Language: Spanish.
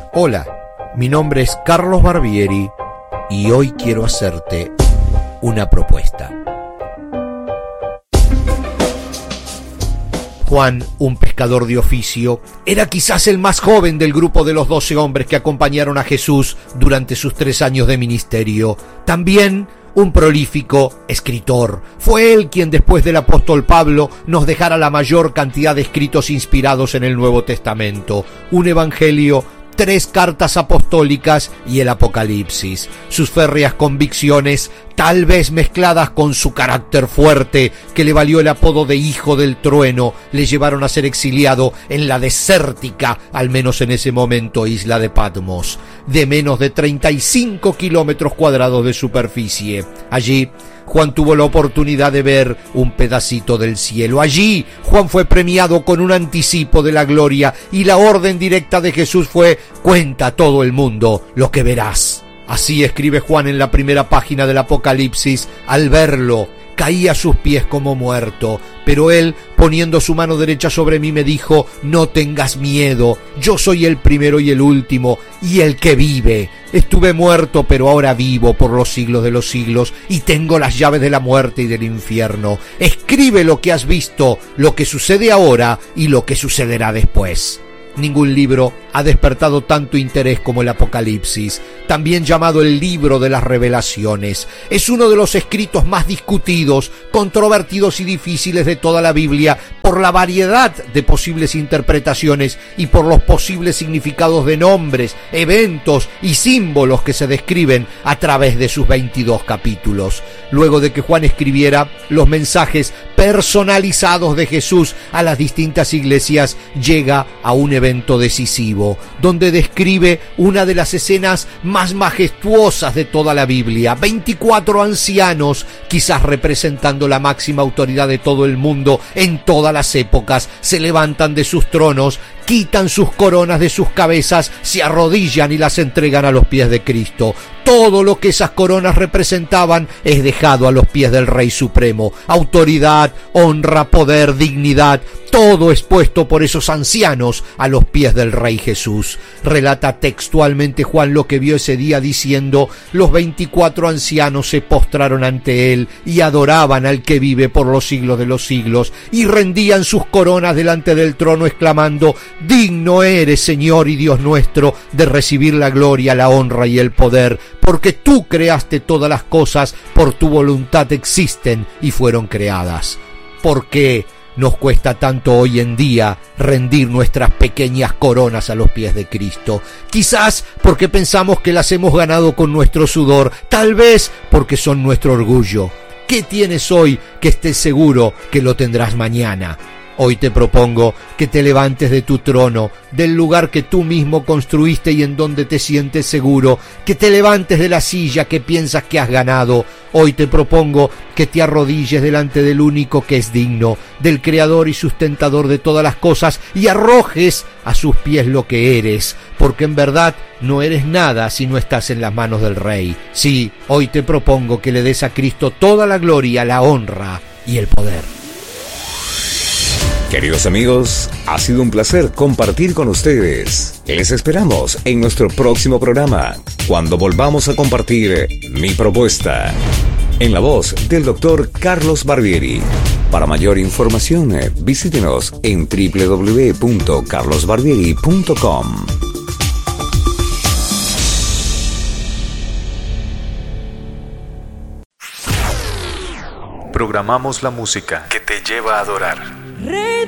Hola, mi nombre es Carlos Barbieri y hoy quiero hacerte una propuesta. Juan, un pescador de oficio, era quizás el más joven del grupo de los 12 hombres que acompañaron a Jesús durante sus 3 años de ministerio. También un prolífico escritor. Fue él quien, después del apóstol Pablo, nos dejara la mayor cantidad de escritos inspirados en el Nuevo Testamento. Un evangelio, 3 cartas apostólicas y el Apocalipsis. Sus férreas convicciones, tal vez mezcladas con su carácter fuerte, que le valió el apodo de Hijo del Trueno, le llevaron a ser exiliado en la desértica, al menos en ese momento, isla de Patmos, de menos de 35 kilómetros cuadrados de superficie. Allí Juan tuvo la oportunidad de ver un pedacito del cielo. Allí Juan fue premiado con un anticipo de la gloria y la orden directa de Jesús fue: cuenta a todo el mundo lo que verás. Así escribe Juan en la primera página del Apocalipsis: al verlo, caí a sus pies como muerto, pero él, poniendo su mano derecha sobre mí, me dijo: no tengas miedo, yo soy el primero y el último, y el que vive. Estuve muerto, pero ahora vivo por los siglos de los siglos, y tengo las llaves de la muerte y del infierno. Escribe lo que has visto, lo que sucede ahora y lo que sucederá después. Ningún libro ha despertado tanto interés como el Apocalipsis, también llamado el libro de las revelaciones. Es uno de los escritos más discutidos, controvertidos y difíciles de toda la Biblia por la variedad de posibles interpretaciones y por los posibles significados de nombres, eventos y símbolos que se describen a través de sus 22 capítulos. Luego de que Juan escribiera los mensajes personalizados de Jesús a las distintas iglesias, llega a un evento decisivo, donde describe una de las escenas más majestuosas de toda la Biblia. 24 ancianos, quizás representando la máxima autoridad de todo el mundo en todas las épocas, se levantan de sus tronos, quitan sus coronas de sus cabezas, se arrodillan y las entregan a los pies de Cristo. Todo lo que esas coronas representaban es dejado a los pies del Rey Supremo. Autoridad, honra, poder, dignidad, todo es puesto por esos ancianos a los pies del Rey Jesús. Relata textualmente Juan lo que vio ese día diciendo: los 24 ancianos se postraron ante él y adoraban al que vive por los siglos de los siglos, y rendían sus coronas delante del trono exclamando: digno eres, Señor y Dios nuestro, de recibir la gloria, la honra y el poder, porque tú creaste todas las cosas, por tu voluntad existen y fueron creadas. ¿Por qué nos cuesta tanto hoy en día rendir nuestras pequeñas coronas a los pies de Cristo? Quizás porque pensamos que las hemos ganado con nuestro sudor, tal vez porque son nuestro orgullo. ¿Qué tienes hoy que estés seguro que lo tendrás mañana? Hoy te propongo que te levantes de tu trono, del lugar que tú mismo construiste y en donde te sientes seguro, que te levantes de la silla que piensas que has ganado. Hoy te propongo que te arrodilles delante del único que es digno, del Creador y sustentador de todas las cosas, y arrojes a sus pies lo que eres, porque en verdad no eres nada si no estás en las manos del Rey. Sí, hoy te propongo que le des a Cristo toda la gloria, la honra y el poder. Queridos amigos, ha sido un placer compartir con ustedes. Les esperamos en nuestro próximo programa, cuando volvamos a compartir Mi Propuesta, en la voz del Dr. Carlos Barbieri. Para mayor información, visítenos en www.carlosbarbieri.com. Programamos la música que te lleva a adorar.